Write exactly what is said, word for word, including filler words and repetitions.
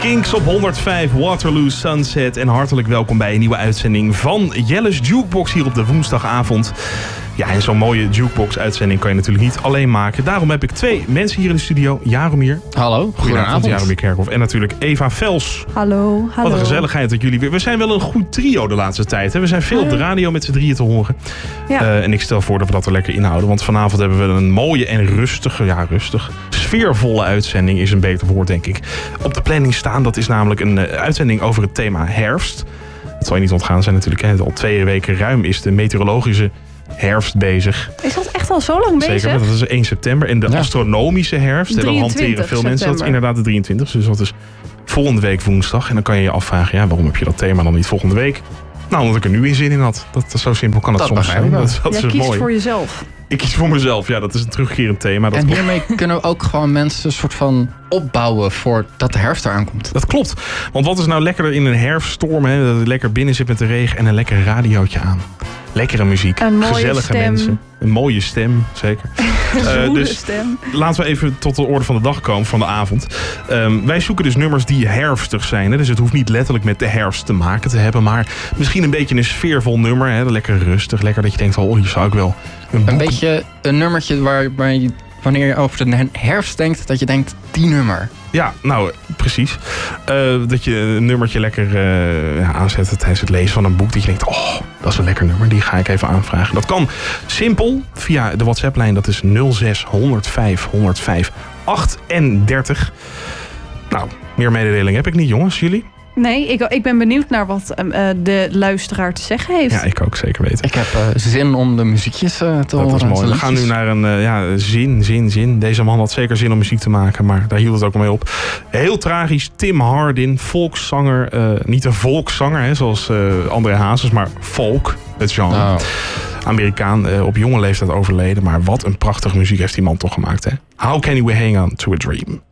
Kinks op honderdvijf, Waterloo Sunset. En hartelijk welkom bij een nieuwe uitzending van Jelle's Jukebox hier op de woensdagavond. Ja, en zo'n mooie Jukebox-uitzending kan je natuurlijk niet alleen maken. Daarom heb ik twee mensen hier in de studio. Jaromir. Hallo. Goedenavond, Jaromir Kerkhoff. En natuurlijk Eva Vels. Hallo, hallo. Wat een gezelligheid dat jullie weer... We zijn wel een goed trio de laatste tijd. Hè? We zijn veel op de radio met z'n drieën te horen. Ja. Uh, en ik stel voor dat we dat er lekker inhouden. Want vanavond hebben we een mooie en rustige, ja rustig, sfeervolle uitzending is een beter woord, denk ik. Op de planning staan, dat is namelijk een uh, uitzending over het thema herfst. Het zal je niet ontgaan zijn natuurlijk. Hè? Al twee weken ruim is de meteorologische herfst bezig. Is dat echt al zo lang bezig? Zeker, dat is één september. En de ja. astronomische herfst, en dan hanteren veel mensen. Dat is inderdaad de drieëntwintigste. Dus dat is volgende week woensdag. En dan kan je je afvragen, ja, waarom heb je dat thema dan niet volgende week? Nou, omdat ik er nu in zin in had. Dat, dat zo simpel kan het dat soms zijn. Dat, dat Jij is kiest mooi. voor jezelf. Ik kies voor mezelf. Ja, dat is een terugkerend thema. Dat en klopt. hiermee kunnen we ook gewoon mensen een soort van opbouwen voor dat de herfst eraan komt. Dat klopt. Want wat is nou lekkerder in een herfststorm? Hè? Dat je lekker binnen zit met de regen en een lekker radiootje aan. Lekkere muziek, een mooie gezellige stem. mensen. Een mooie stem, zeker. Een uh, dus stem. laten we even tot de orde van de dag komen, van de avond. Um, wij zoeken dus nummers die herfstig zijn. Hè? Dus het hoeft niet letterlijk met de herfst te maken te hebben. Maar misschien een beetje een sfeervol nummer. Hè? Lekker rustig, lekker dat je denkt, oh, hier zou ik wel... Een, een beetje een nummertje waar, waar je, wanneer je over de herfst denkt, dat je denkt, die nummer. Ja, nou, precies. Uh, dat je een nummertje lekker uh, ja, aanzet tijdens het lezen van een boek. Dat je denkt, oh, dat is een lekker nummer. Die ga ik even aanvragen. Dat kan simpel via de WhatsApp-lijn. Dat is nul zes honderdvijf honderdvijf achtendertig. Nou, meer mededeling heb ik niet, jongens. Jullie? Nee, ik, ik ben benieuwd naar wat uh, de luisteraar te zeggen heeft. Ja, ik ook zeker weten. Ik heb uh, zin om de muziekjes uh, te dat horen. Dat is mooi. We gaan nu naar een uh, ja, zin, zin, zin. Deze man had zeker zin om muziek te maken, maar daar hield het ook mee op. Heel tragisch, Tim Hardin, volkszanger. Uh, niet een volkszanger, hè, zoals uh, André Hazes, maar folk, het genre. Oh. Amerikaan, uh, op jonge leeftijd overleden. Maar wat een prachtige muziek heeft die man toch gemaakt, hè? How can we hang on to a dream?